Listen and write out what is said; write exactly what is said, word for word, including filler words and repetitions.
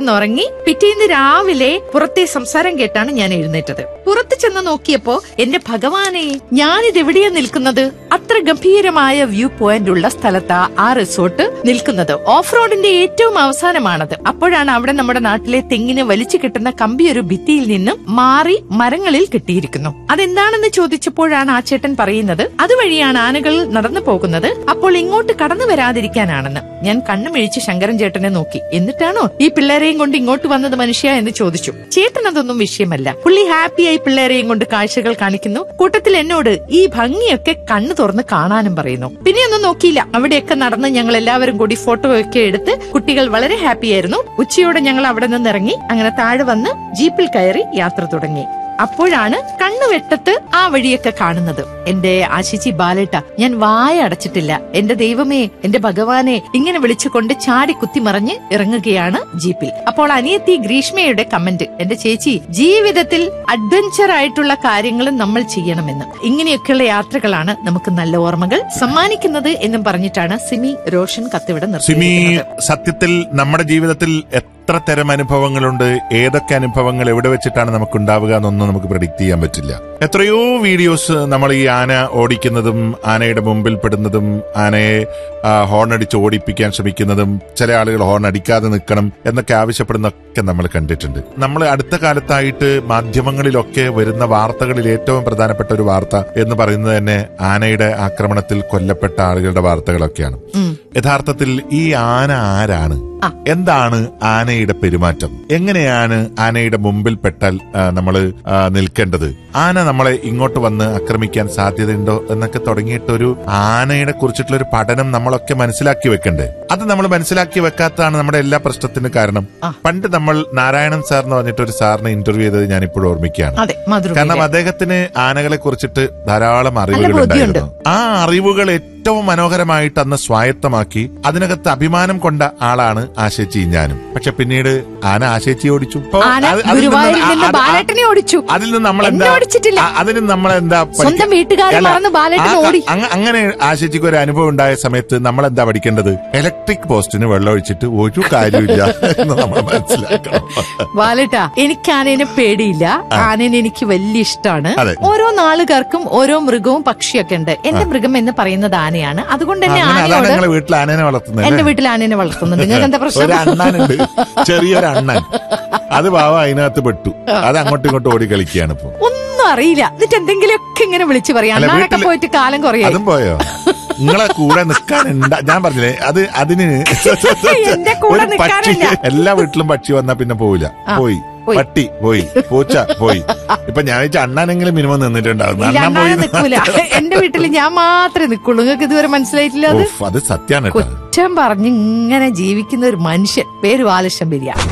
കിടന്നുറങ്ങി. പിറ്റേന്ന് രാവിലെ പുറത്തെ സംസാരം കേട്ടാണ് ഞാൻ എഴുന്നേറ്റത്. പുറത്ത് ചെന്ന് നോക്കിയപ്പോ എന്റെ ഭഗവാനെ, ഞാനിതെവിടെയാ നിൽക്കുന്നത്? അത്ര ഗംഭീരമായ വ്യൂ പോയിന്റ് ഉള്ള സ്ഥലത്താ ആ റിസോർട്ട് നിൽക്കുന്നത്. ഓഫ് റോഡിന്റെ ഏറ്റവും അവസാനമാണത്. അപ്പോഴാണ് അവിടെ നമ്മുടെ നാട്ടിലെ തെങ്ങിന് വലിച്ചു കിട്ടുന്ന കമ്പി ഒരു ഭിത്തിയിൽ നിന്നും മാറി മരങ്ങളിൽ കിട്ടിയിരിക്കുന്നു. അതെന്താണെന്ന് ചോദിച്ചപ്പോഴാണ് ആ ചേട്ടൻ പറയുന്നത് അതുവഴിയാണ് ആനകൾ നടന്നു പോകുന്നത്, അപ്പോൾ ഇങ്ങോട്ട് കടന്നു വരാതിരിക്കാനാണെന്ന്. ഞാൻ കണ്ണുമിഴിച്ച് ശങ്കരൻ ചേട്ടനെ നോക്കി. എന്നിട്ടാണോ ഈ പിള്ളേരെയും കൊണ്ട് ഇങ്ങോട്ട് വന്നത് മനുഷ്യ എന്ന് ചോദിച്ചു. ചേട്ടൻ അതൊന്നും വിഷയമല്ല. പുള്ളി ഹാപ്പിയായി പിള്ളേരെയും കൊണ്ട് കാഴ്ചകൾ കാണിക്കുന്നു. കൂട്ടത്തിൽ എന്നോട് ഈ ഭംഗിയൊക്കെ കണ്ണു തുറന്ന് കാണാനും പറയുന്നു. പിന്നെ ഒന്നും നോക്കിയില്ല. അവിടെയൊക്കെ നടന്ന് ഞങ്ങൾ എല്ലാവരും കൂടി ഫോട്ടോ ഒക്കെ എടുത്ത് കുട്ടികൾ വളരെ ഹാപ്പിയായിരുന്നു. ഉച്ചയോടെ ഞങ്ങൾ അവിടെ നിന്ന് ഇറങ്ങി. അങ്ങനെ താഴെ വന്ന് ജീപ്പിൽ കയറി യാത്ര തുടങ്ങി. അപ്പോഴാണ് കണ്ണുവെട്ടത്ത് ആ വഴിയൊക്കെ കാണുന്നത്. എന്റെ ആശിച്ചി ബാലേട്ട, ഞാൻ വായ അടച്ചിട്ടില്ല. എന്റെ ദൈവമേ, എന്റെ ഭഗവാനെ, ഇങ്ങനെ വിളിച്ചുകൊണ്ട് ചാടി കുത്തിമറിഞ്ഞ് ഇറങ്ങുകയാണ് ജീപ്പിൽ. അപ്പോൾ അനിയത്തി ഗ്രീഷ്മയുടെ കമന്റ്, എന്റെ ചേച്ചി, ജീവിതത്തിൽ അഡ്വഞ്ചർ ആയിട്ടുള്ള കാര്യങ്ങളും നമ്മൾ ചെയ്യണമെന്ന്. ഇങ്ങനെയൊക്കെയുള്ള യാത്രകളാണ് നമുക്ക് നല്ല ഓർമ്മകൾ സമ്മാനിക്കുന്നത് എന്നും പറഞ്ഞിട്ടാണ് സിമി റോഷൻ കത്തിവിടെ നിർത്തിയിരിക്കുന്നത്. സത്യത്തിൽ നമ്മുടെ ജീവിതത്തിൽ എത്ര തരം അനുഭവങ്ങളുണ്ട്, ഏതൊക്കെ അനുഭവങ്ങൾ എവിടെ വെച്ചിട്ടാണ് നമുക്ക് ഉണ്ടാവുക എന്നൊന്നും നമുക്ക് പ്രെഡിക്റ്റ് ചെയ്യാൻ പറ്റില്ല. എത്രയോ വീഡിയോസ് നമ്മൾ ഈ ആന ഓടിക്കുന്നതും ആനയുടെ മുമ്പിൽ പെടുന്നതും ആനയെ ഹോൺ അടിച്ച് ഓടിപ്പിക്കാൻ ശ്രമിക്കുന്നതും ചില ആളുകൾ ഹോൺ അടിക്കാതെ നിൽക്കണം എന്നൊക്കെ ആവശ്യപ്പെടുന്നൊക്കെ നമ്മൾ കണ്ടിട്ടുണ്ട്. നമ്മൾ അടുത്ത കാലത്തായിട്ട് മാധ്യമങ്ങളിലൊക്കെ വരുന്ന വാർത്തകളിൽ ഏറ്റവും പ്രധാനപ്പെട്ട ഒരു വാർത്ത എന്ന് പറയുന്നത് തന്നെ ആനയുടെ ആക്രമണത്തിൽ കൊല്ലപ്പെട്ട ആളുകളുടെ വാർത്തകളൊക്കെയാണ്. യഥാർത്ഥത്തിൽ ഈ ആന ആരാണ്? എന്താണ് ആനയുടെ പെരുമാറ്റം? എങ്ങനെയാണ് ആനയുടെ മുമ്പിൽ പെട്ടാൽ നമ്മൾ നിൽക്കേണ്ടത്? ആന നമ്മളെ ഇങ്ങോട്ട് വന്ന് ആക്രമിക്കാൻ സാധ്യതയുണ്ടോ എന്നൊക്കെ തുടങ്ങിയിട്ടൊരു ആനയെ കുറിച്ചിട്ടുള്ള ഒരു പഠനം നമ്മളൊക്കെ മനസ്സിലാക്കി വെക്കണ്ടേ? അത് നമ്മൾ മനസ്സിലാക്കി വെക്കാത്തതാണ് നമ്മുടെ എല്ലാ പ്രശ്നത്തിനും കാരണം. പണ്ട് നമ്മൾ നാരായണൻ സാർ എന്ന് പറഞ്ഞിട്ട് ഒരു സാറിനെ ഇന്റർവ്യൂ ചെയ്തത് ഞാൻ ഇപ്പോഴും ഓർമ്മിക്കുകയാണ്. കാരണം അദ്ദേഹത്തിന് ആനകളെ കുറിച്ചിട്ട് ധാരാളം അറിവുകൾ ഉണ്ടായിരുന്നു. ആ അറിവുകൾ ഏറ്റവും മനോഹരമായിട്ട് അന്ന് സ്വായത്തമാക്കി അതിനകത്ത് അഭിമാനം കൊണ്ട ആളാണ് ആശേച്ചി ഞാനും. പക്ഷെ പിന്നീട് ആന ആശേച്ചി ഓടിച്ചു. അതിൽ നിന്ന് നമ്മളെന്താ അതിന് നമ്മളെന്താ അങ്ങനെ ആശേച്ചിക്ക് ഒരു അനുഭവം ഉണ്ടായ സമയത്ത് നമ്മളെന്താ പഠിക്കേണ്ടത്? ഇലക്ട്രിക് പോസ്റ്റിന് വെള്ളം ഒഴിച്ചിട്ട് ഒരു കാര്യമില്ല എന്ന് നമ്മൾ മനസ്സിലാക്കണം. ബാലേട്ടാ, എനിക്ക് ആനേനെ പേടിയില്ല. ആനേനെ എനിക്ക് വലിയ ഇഷ്ടമാണ്. ഓരോ നാളുകാർക്കും ഓരോ മൃഗവും പക്ഷിയൊക്കെ ഉണ്ട്. എന്റെ മൃഗം എന്ന് പറയുന്നത് ആനയാണ്. അതുകൊണ്ട് തന്നെ ആനയോട് വീട്ടിൽ ആനേനെ വളർത്തുന്നത് എന്റെ വീട്ടിൽ ആനേനെ വളർത്തുന്നുണ്ട്. നിങ്ങൾക്ക് എന്താ പ്രശ്നം? ഒരു അണ്ണനുണ്ട്, ചെറിയൊരു അണ്ണൻ. അത് പാവ അതിനകത്ത് പെട്ടു. അത് അങ്ങോട്ടും ഇങ്ങോട്ടും ഓടി കളിക്കുകയാണ് ഇപ്പൊ. ഒന്നും അറിയില്ല. എന്നിട്ട് എന്തെങ്കിലുമൊക്കെ ഇങ്ങനെ വിളിച്ചു പറയാം. അണ്ണാനൊക്കെ പോയിട്ട് കാലം കുറേ. അതും പോയോ? നിങ്ങളെ കൂടെ നിൽക്കാനുണ്ട ഞാൻ പറഞ്ഞില്ലേ, അത് അതിന് ഒരു പക്ഷി എല്ലാ വീട്ടിലും പക്ഷി വന്നാ പിന്നെ പോവില്ല. പോയി പട്ടി പോയി, പൂച്ച പോയി. ഇപ്പൊ ഞാൻ വെച്ച അണ്ണാനെങ്കിലും മിനിമം നിന്നിട്ടുണ്ടാവും. എന്റെ വീട്ടിൽ ഞാൻ മാത്രമേ നിൽക്കുള്ളൂ. നിങ്ങൾക്ക് ഇതുവരെ മനസ്സിലായിട്ടില്ല. അത് സത്യാണ്. കുറ്റം പറഞ്ഞ് ഇങ്ങനെ ജീവിക്കുന്ന ഒരു മനുഷ്യൻ, പേര് ബാലശമ്പരിയ.